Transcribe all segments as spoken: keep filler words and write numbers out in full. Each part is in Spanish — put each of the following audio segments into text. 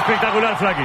espectacular, Flaky.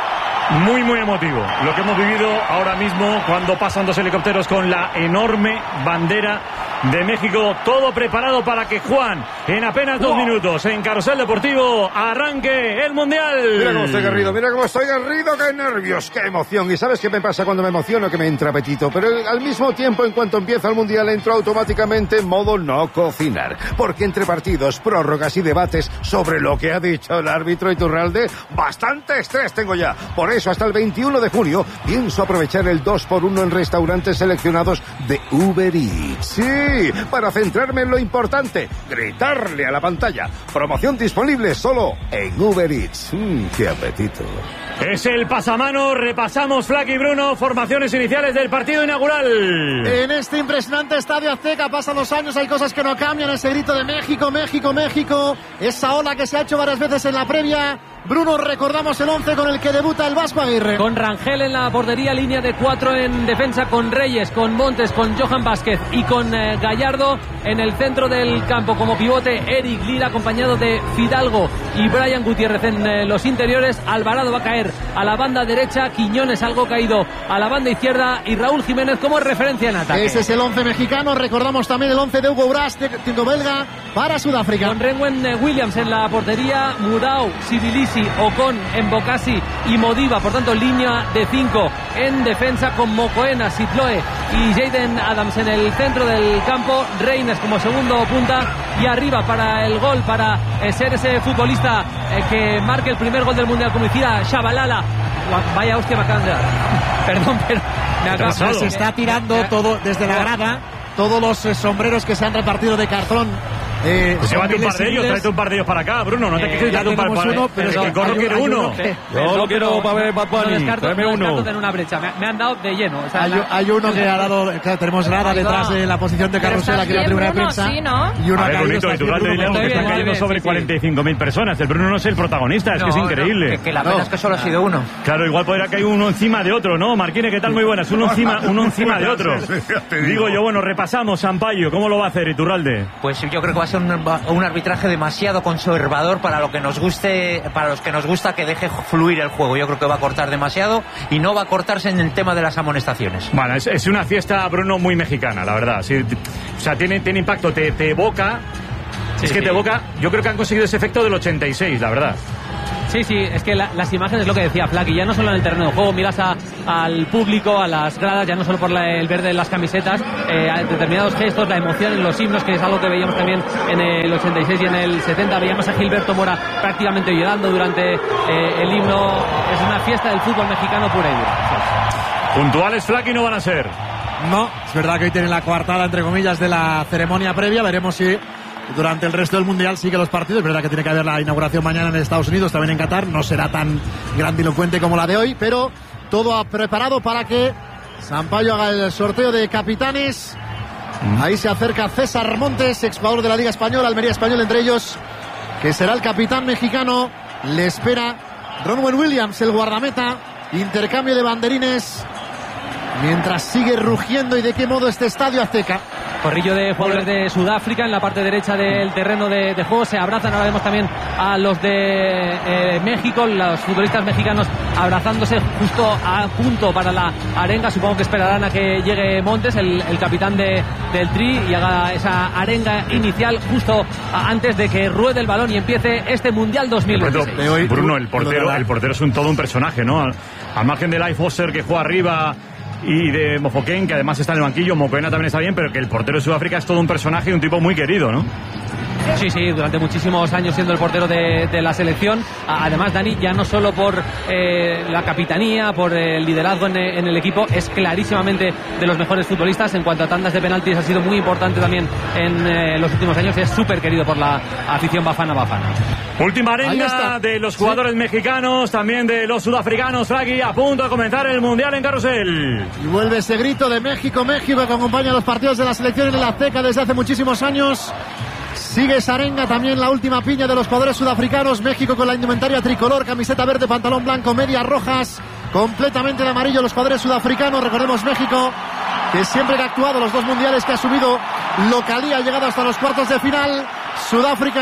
Muy, muy emotivo lo que hemos vivido ahora mismo cuando pasan dos helicópteros con la enorme bandera de México. Todo preparado para que Juan, en apenas dos wow. minutos, en Carrusel Deportivo, arranque el Mundial. Mira cómo estoy garrido, mira cómo estoy garrido, qué nervios, qué emoción. ¿Y sabes qué me pasa cuando me emociono? Que me entra apetito. Pero al mismo tiempo, en cuanto empieza el Mundial, entro automáticamente en modo no cocinar. Porque entre partidos, prórrogas y debates sobre lo que ha dicho el árbitro Iturralde, bastante estrés tengo ya. Por eso, hasta el veintiuno de junio, pienso aprovechar el dos por uno en restaurantes seleccionados de Uber Eats. Sí, para centrarme en lo importante, gritarle a la pantalla. Promoción disponible solo en Uber Eats. Mm, ¡Qué apetito! Es el pasamano, repasamos, Flaky, Bruno, formaciones iniciales del partido inaugural. En este impresionante Estadio Azteca pasan los años, hay cosas que no cambian, ese grito de México, México, México, esa ola que se ha hecho varias veces en la previa. Bruno, recordamos el once con el que debuta el Vasco Aguirre. Con Rangel en la portería, línea de cuatro en defensa, con Reyes, con Montes, con Johan Vázquez y con eh, Gallardo en el centro del campo. Como pivote, Eric Lira, acompañado de Fidalgo y Brian Gutiérrez en eh, los interiores. Alvarado va a caer a la banda derecha, Quiñones algo caído a la banda izquierda y Raúl Jiménez como referencia en ataque. Ese es el once mexicano, recordamos también el once de Hugo Bras, técnico belga, para Sudáfrica. Con Renwen eh, Williams en la portería, Murao, Sibilisi, Ocon, Mbokasi y Modiba, por tanto línea de cinco en defensa con Mokoena, Sitloe y Jaden Adams en el centro del campo, Reines como segundo punta y arriba para el gol, para eh, ser ese futbolista eh, que marque el primer gol del Mundial, como decía Shabalala. Vaya hostia me acaban de dar. Perdón, pero me acaba, se está tirando me, todo desde la grada, todos los eh, sombreros que se han repartido de cartón. Eh, pues llévate un par de ellos, tráete un par de ellos para acá, Bruno. No te eh, quejes de un par para uno, pero el Corro quiere uno. Yo lo quiero para ver Bad Bunny. Tráeme uno. En una brecha. Me, me han dado de lleno. O sea, hay, la... hay uno que ha dado. Claro, tenemos grada detrás de la posición de Carrusel aquí en la tribuna de prensa. Sí, ¿no? Y uno a ver, bonito, y tu grande dilema que están cayendo sobre cuarenta y cinco mil personas. El Bruno no es el protagonista, es que es increíble. Que la pena es que solo ha sido uno. Claro, igual podrá caer uno encima de otro, ¿no? Marquine, ¿qué tal? Muy buenas. Uno encima, uno encima de otro. Digo yo, bueno, repasamos Sampaio. ¿Cómo lo va a hacer Iturralde? Pues yo creo que va a ser un arbitraje demasiado conservador para lo que nos guste, para los que nos gusta que deje fluir el juego. Yo creo que va a cortar demasiado y no va a cortarse en el tema de las amonestaciones. Bueno, es, es una fiesta, Bruno, muy mexicana, la verdad. Sí, o sea, tiene, tiene impacto, te, te evoca. Sí, es que sí. te evoca. Yo creo que han conseguido ese efecto del ochenta y seis, la verdad. Sí, sí, es que la, las imágenes, lo que decía Flaky, ya no solo en el terreno de juego, miras a, al público, a las gradas, ya no solo por la, el verde de las camisetas, eh, a determinados gestos, la emoción en los himnos, que es algo que veíamos también en el ochenta y seis y en el setenta, veíamos a Gilberto Mora prácticamente llorando durante eh, el himno. Es una fiesta del fútbol mexicano pura y dura. Sí. Puntuales, Flaky, no van a ser. No, es verdad que hoy tienen la coartada, entre comillas, de la ceremonia previa, veremos si durante el resto del Mundial sigue los partidos. Es verdad que tiene que haber la inauguración mañana en Estados Unidos, también en Qatar. No será tan grandilocuente como la de hoy, pero todo preparado para que Sampaio haga el sorteo de capitanes. Ahí se acerca César Montes, exjugador de la Liga Española, Almería Español entre ellos, que será el capitán mexicano. Le espera Ronwen Williams, el guardameta. Intercambio de banderines mientras sigue rugiendo. ¿Y de qué modo este Estadio Azteca? Corrillo de jugadores de Sudáfrica en la parte derecha del terreno de, de juego. Se abrazan, ahora vemos también a los de eh, México, los futbolistas mexicanos abrazándose justo a punto para la arenga. Supongo que esperarán a que llegue Montes, el, el capitán de, del Tri, y haga esa arenga inicial justo a, antes de que ruede el balón y empiece este Mundial dos mil veintiséis. Bruno, el portero, el portero es un todo un personaje, ¿no? Al, al margen de Lai Foster, que juega arriba, y de Mofoken, que además está en el banquillo. Mokoena también está bien, pero que el portero de Sudáfrica es todo un personaje y un tipo muy querido, ¿no? Sí, sí, durante muchísimos años siendo el portero de, de la selección. Además, Dani, ya no solo por eh, la capitanía, por el liderazgo en, en el equipo, es clarísimamente de los mejores futbolistas. En cuanto a tandas de penaltis, ha sido muy importante también en eh, los últimos años. Es súper querido por la afición bafana bafana. Última arenga de los jugadores sí. mexicanos, también de los sudafricanos. Flaky, a punto de comenzar el Mundial en Carrusel. Y vuelve ese grito de México, México, que acompaña los partidos de la selección en el Azteca desde hace muchísimos años. Sigue esa arenga, también la última piña de los jugadores sudafricanos. México con la indumentaria tricolor, camiseta verde, pantalón blanco, medias rojas, completamente de amarillo los jugadores sudafricanos. Recordemos México, que siempre que ha actuado los dos mundiales que ha subido localía, ha llegado hasta los cuartos de final. Sudáfrica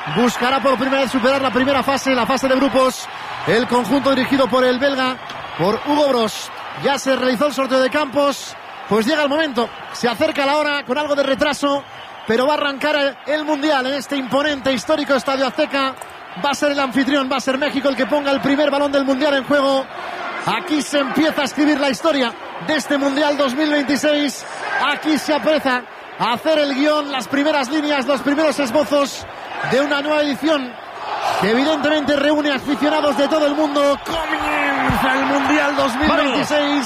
buscará por primera vez superar la primera fase, la fase de grupos. El conjunto dirigido por el belga, por Hugo Broos. Ya se realizó el sorteo de campos. Pues llega el momento, se acerca la hora con algo de retraso, pero va a arrancar el Mundial en este imponente, histórico Estadio Azteca. Va a ser el anfitrión, va a ser México el que ponga el primer balón del Mundial en juego. Aquí se empieza a escribir la historia de este Mundial dos mil veintiséis. Aquí se apreza a hacer el guión, las primeras líneas, los primeros esbozos de una nueva edición que evidentemente reúne aficionados de todo el mundo. Comienza el Mundial dos mil veintiséis.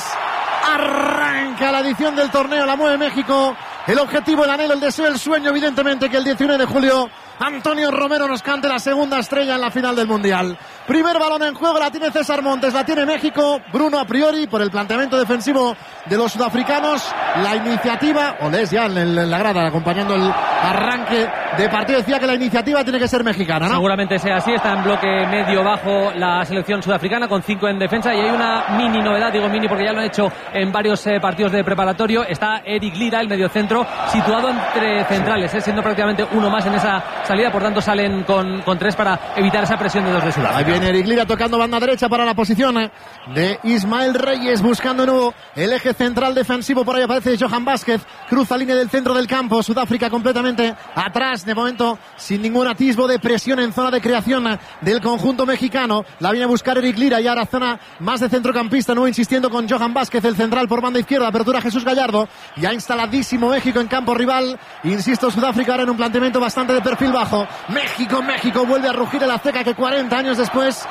Arranca la edición del torneo, la mueve México. El objetivo, el anhelo, el deseo, el sueño, evidentemente, que el diecinueve de julio Antonio Romero nos cante la segunda estrella en la final del Mundial. Primer balón en juego, la tiene César Montes, la tiene México. Bruno a priori, por el planteamiento defensivo de los sudafricanos. La iniciativa, Olés ya en, en la grada, acompañando el arranque de partido, decía que la iniciativa tiene que ser mexicana, ¿no? Seguramente sea así, está en bloque medio-bajo la selección sudafricana, con cinco en defensa, y hay una mini novedad, digo mini porque ya lo han hecho en varios eh, partidos de preparatorio. Está Eric Lira, el mediocentro, situado entre centrales, eh, siendo prácticamente uno más en esa salida, por tanto salen con, con tres para evitar esa presión de dos de Sudáfrica. Ahí viene Eric Lira tocando banda derecha para la posición de Ismael Reyes, buscando de nuevo el eje central defensivo. Por ahí aparece Johan Vázquez, cruza línea del centro del campo. Sudáfrica completamente atrás, de momento sin ningún atisbo de presión en zona de creación del conjunto mexicano. La viene a buscar Eric Lira y ahora zona más de centrocampista, nuevo insistiendo con Johan Vázquez, el central por banda izquierda. Apertura Jesús Gallardo, ya instaladísimo México en campo rival. Insisto, Sudáfrica ahora en un planteamiento bastante de perfil bajo. México, México vuelve a rugir el Azteca, que cuarenta años después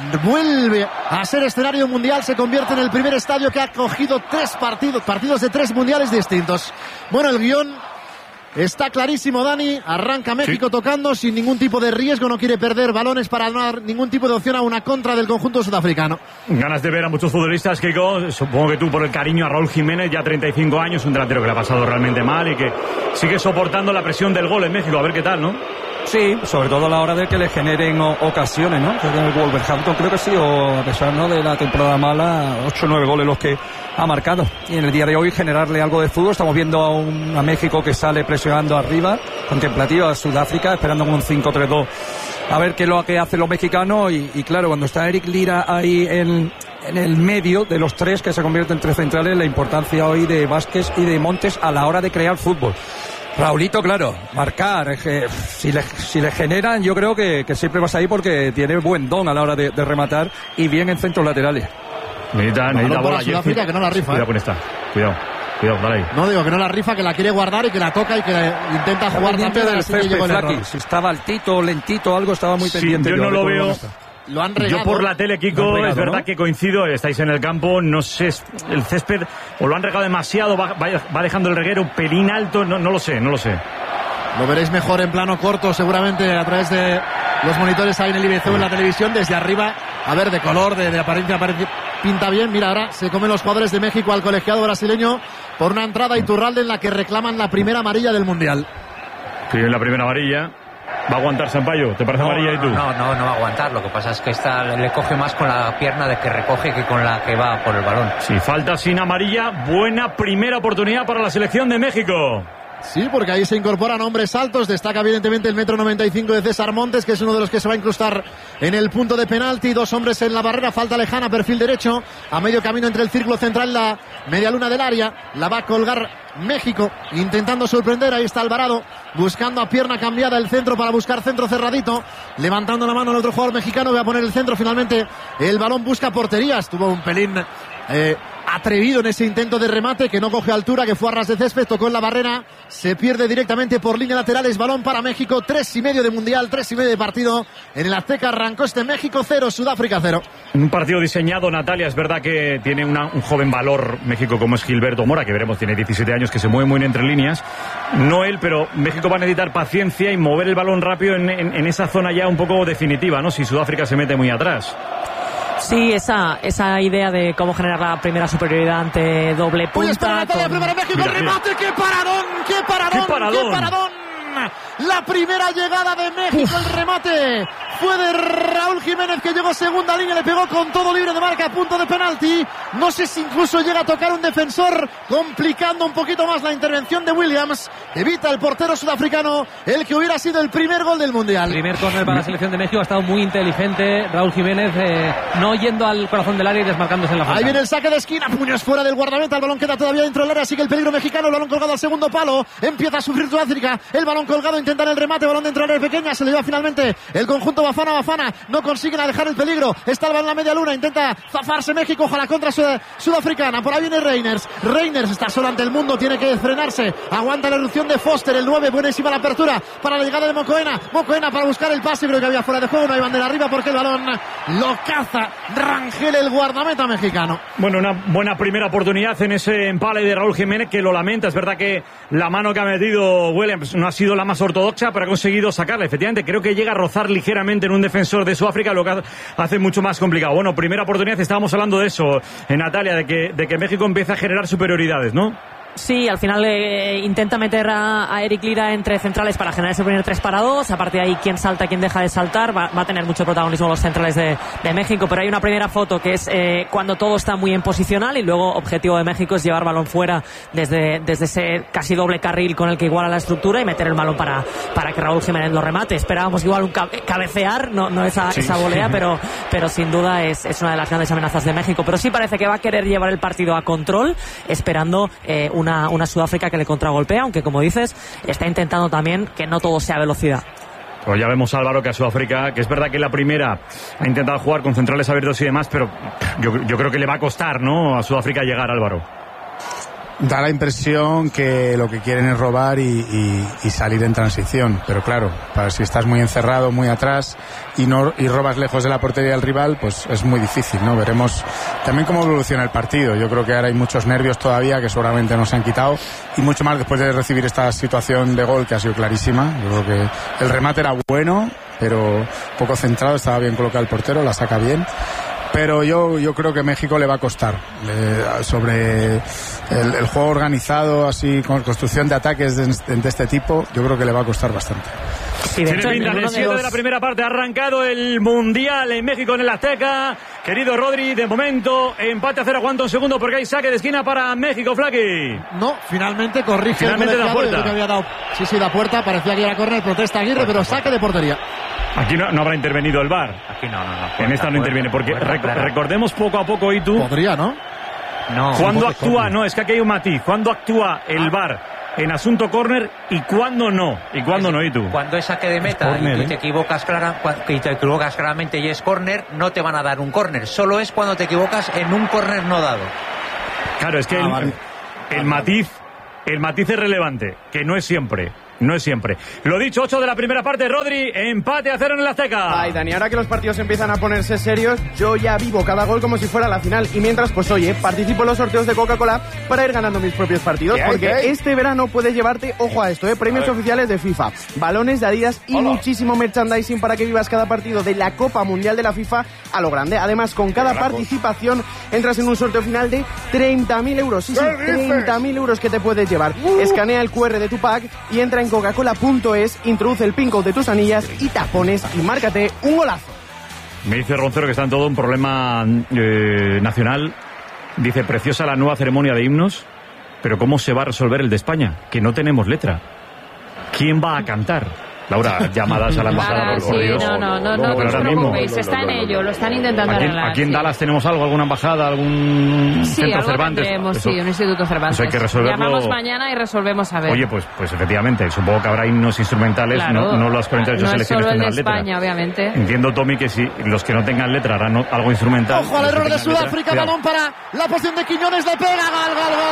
vuelve a ser escenario mundial, se convierte en el primer estadio que ha acogido tres partidos, partidos de tres mundiales distintos. Bueno, el guión está clarísimo, Dani. Arranca México sí. tocando sin ningún tipo de riesgo, no quiere perder balones para no dar ningún tipo de opción a una contra del conjunto sudafricano. Ganas de ver a muchos futbolistas, Kiko. Supongo que tú, por el cariño a Raúl Jiménez, ya treinta y cinco años, un delantero que le ha pasado realmente mal y que sigue soportando la presión del gol en México. A ver qué tal, ¿no? Sí, sobre todo a la hora de que le generen o, ocasiones, ¿no? En el Wolverhampton creo que sí, o a pesar, ¿no?, de la temporada mala, ocho o nueve goles los que ha marcado. Y en el día de hoy generarle algo de fútbol. Estamos viendo a, un, a México que sale presionando arriba, contemplativo a Sudáfrica, esperando con un cinco tres dos a ver qué es lo que hacen los mexicanos. Y, y claro, cuando está Eric Lira ahí en, en el medio de los tres, que se convierten en tres centrales, la importancia hoy de Vázquez y de Montes a la hora de crear fútbol. Raulito, claro, marcar, eh, si, le, si le generan, yo creo que, que siempre vas ahí porque tiene buen don a la hora de, de rematar y bien en centros laterales. Necesita, necesita bola. Sudáfrica, que no la rifa. Cuidado eh. con esta, cuidado, cuidado, dale ahí. No digo que no la rifa, que la quiere guardar y que la toca y que intenta está jugar pendiente rápido del césped, si estaba altito, lentito, algo estaba muy pendiente. Sí, yo no lo veo. Lo han regado. Yo por la tele, Kiko, regado, es verdad, ¿no?, que coincido, estáis en el campo, no sé, el césped o lo han regado demasiado, va, va, va dejando el reguero un pelín alto, no, no lo sé, no lo sé. Lo veréis mejor en plano corto, seguramente a través de los monitores ahí en el I B C en la televisión, desde arriba, a ver, de color, de, de apariencia, apariencia, pinta bien. Mira, ahora se comen los jugadores de México al colegiado brasileño por una entrada a Iturralde en la que reclaman la primera amarilla del Mundial. Sí, la primera amarilla. ¿Va a aguantar Sampaio? ¿Te parece no, amarilla y tú? No, no, no va a aguantar. Lo que pasa es que esta le coge más con la pierna de que recoge que con la que va por el balón. Si falta sin amarilla, buena primera oportunidad para la selección de México. Sí, porque ahí se incorporan hombres altos. Destaca evidentemente el metro noventa y cinco de César Montes, que es uno de los que se va a incrustar en el punto de penalti. Dos hombres en la barrera, falta lejana, perfil derecho, a medio camino entre el círculo central y la media luna del área. La va a colgar México, intentando sorprender. Ahí está Alvarado, buscando a pierna cambiada el centro para buscar centro cerradito, levantando la mano el otro jugador mexicano. Voy a poner el centro, finalmente el balón busca porterías. Tuvo un pelín eh, atrevido en ese intento de remate, que no coge altura, que fue a ras de césped, tocó en la barrera, se pierde directamente por línea lateral. Es balón para México, tres y medio de mundial, tres y medio de partido en el Azteca. Arrancó este México cero, Sudáfrica cero. Un partido diseñado, Natalia, es verdad que tiene una, un joven valor México como es Gilberto Mora, que veremos, tiene diecisiete años, que se mueve muy bien entre líneas, no él, pero México va a necesitar paciencia y mover el balón rápido en, en, en esa zona ya un poco definitiva, ¿no?, si Sudáfrica se mete muy atrás. Sí, esa, esa idea de cómo generar la primera superioridad ante doble punta. Uy, espera, Natalia, con... primero México, mira, el remate, mira. ¡Qué paradón! ¡Qué paradón! ¡Qué paradón! ¡Qué paradón! La primera llegada de México, uf, el remate fue de Raúl Jiménez, que llegó segunda línea, le pegó con todo libre de marca, punto de penalti. no sé si incluso llega a tocar un defensor, complicando un poquito más la intervención de Williams. Evita el portero sudafricano el que hubiera sido el primer gol del Mundial. Primer córner para la selección de México, ha estado muy inteligente Raúl Jiménez, eh, no yendo al corazón del área y desmarcándose en la falta. Ahí viene el saque de esquina, puños fuera del guardameta, el balón queda todavía dentro del área, sigue el peligro mexicano, el balón colgado al segundo palo, empieza a sufrir Sudáfrica, el balón colgado, intentan el remate, balón dentro del área pequeña, se le lleva finalmente el conjunto Bafana Bafana, no consiguen alejar el peligro, está el balón en la media luna, intenta zafarse México, ojalá contra sud sudafricana, por ahí viene Reiners, Reiners está solo ante el mundo, tiene que frenarse, aguanta la erupción de Foster, el nueve, buenísima la apertura para la llegada de Mocoena, Mocoena para buscar el pase, creo que había fuera de juego, no hay bandera arriba porque el balón lo caza Rangel, el guardameta mexicano. Bueno, una buena primera oportunidad en ese empale de Raúl Jiménez, que lo lamenta. Es verdad que la mano que ha metido Williams no ha sido la más ortodoxa, pero ha conseguido sacarla. Efectivamente, creo que llega a rozar ligeramente en un defensor de Sudáfrica, lo que hace mucho más complicado. Bueno, primera oportunidad, estábamos hablando de eso, en Natalia, de que, de que México empieza a generar superioridades, ¿no? Sí, al final eh, intenta meter a, a Eric Lira entre centrales para generar ese primer tres para dos. A partir de ahí, quién salta, quién deja de saltar. Va, va a tener mucho protagonismo los centrales de, de México. Pero hay una primera foto que es eh, cuando todo está muy en posicional. Y luego, objetivo de México es llevar balón fuera desde, desde ese casi doble carril con el que iguala la estructura y meter el balón para, para que Raúl Jiménez lo remate. Esperábamos igual un cabe, cabecear, no, no esa, sí, esa volea, sí. pero, pero sin duda es, es una de las grandes amenazas de México. Pero sí parece que va a querer llevar el partido a control, esperando eh, Una, una Sudáfrica que le contragolpea, aunque como dices, está intentando también que no todo sea velocidad. Pues ya vemos, Álvaro, que a Sudáfrica, que es verdad que la primera ha intentado jugar con centrales abiertos y demás, pero yo, yo creo que le va a costar, ¿no?, a Sudáfrica llegar, Álvaro. Da la impresión que lo que quieren es robar y, y, y salir en transición, pero claro, para si estás muy encerrado, muy atrás y no y robas lejos de la portería del rival, pues es muy difícil, ¿no? Veremos también cómo evoluciona el partido. Yo creo que ahora hay muchos nervios todavía que seguramente no se han quitado y mucho más después de recibir esta situación de gol que ha sido clarísima. Yo creo que el remate era bueno, pero poco centrado, estaba bien colocado el portero, la saca bien. Pero yo, yo creo que México le va a costar eh, sobre el, el juego organizado, así con construcción de ataques de, de este tipo. Yo creo que le va a costar bastante. Sí, de hecho, el siete de la primera parte ha arrancado el Mundial en México, en el Azteca. Querido Rodri, de momento empate a cero. Aguanta un segundo porque hay saque de esquina para México, Flaqui. No, finalmente corrige. Finalmente da puerta. Que había dado, sí, sí, da puerta. Parecía que era córner, protesta Aguirre, pero saque de portería. Aquí no, no habrá intervenido el V A R. Aquí no, no, no. Puerta, en esta no puerta, interviene, porque puerta, rec claro. recordemos poco a poco, ¿y tú? Podría, ¿no? No. ¿Cuándo actúa? No, es que aquí hay un matiz. ¿Cuándo actúa el V A R en asunto córner y cuándo no? ¿Y cuándo es, no, y tú? Cuando es saque de meta es corner, y tú ¿eh? te equivocas clara, y te equivocas claramente y es córner, no te van a dar un córner. Solo es cuando te equivocas en un córner no dado. Claro, es que ah, el, vale. el matiz, el matiz es relevante, que no es siempre. No es siempre. Lo dicho, ocho de la primera parte, Rodri, empate a cero en el Azteca. Ay, Dani, ahora que los partidos empiezan a ponerse serios, yo ya vivo cada gol como si fuera la final. Y mientras, pues oye, participo en los sorteos de Coca-Cola para ir ganando mis propios partidos. ¿Qué, porque qué? Este verano puedes llevarte, ojo a esto, eh, premios oficiales de FIFA, balones de Adidas y Hola. muchísimo merchandising para que vivas cada partido de la Copa Mundial de la FIFA a lo grande. Además, con cada participación entras en un sorteo final de treinta mil euros. Sí, sí, treinta mil euros que te puedes llevar. Uh. Escanea el cu erre de tu pack y entra en Coca-Cola punto es, introduce el pin code de tus anillas y tapones y márcate un golazo. Me dice Roncero que está en todo un problema eh, nacional. Dice, preciosa la nueva ceremonia de himnos, pero ¿cómo se va a resolver el de España? Que no tenemos letra. ¿Quién va a cantar? Laura, llamadas a la embajada, por, por sí, Dios. No, no, no, no, no os preocupéis, está en ello, lo están intentando aquí, arreglar. ¿Aquí en sí. Dallas tenemos algo? ¿Alguna embajada? ¿Algún sí, centro algo Cervantes? Tendremos, eso, sí, un instituto Cervantes. Eso hay que resolverlo. Llamamos mañana y resolvemos a ver. Oye, pues, pues efectivamente, supongo que habrá himnos instrumentales, claro, no, no las cuarenta y ocho no selecciones tendrán letra. No es solo el de España, obviamente. Entiendo, Tommy, que si los que no tengan letra harán algo instrumental. Ojo al error de Sudáfrica, balón para la posición de Quiñones, le pega, gol, gol, gol.